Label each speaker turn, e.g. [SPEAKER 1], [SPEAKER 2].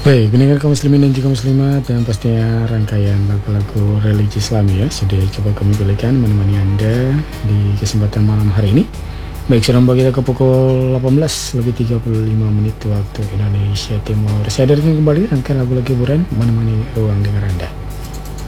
[SPEAKER 1] Baik, pendengar kaum muslimin dan juga muslimat, dan pastinya rangkaian lagu-lagu religi Islami ya sudah coba kami berikan menemani Anda di kesempatan malam hari ini. Baik, sudah membawa kita ke pukul 18 lebih 35 menit waktu Indonesia Timur. Saya hadirkan kembali rangkaian lagu-lagu hiburan menemani ruang dengar Anda.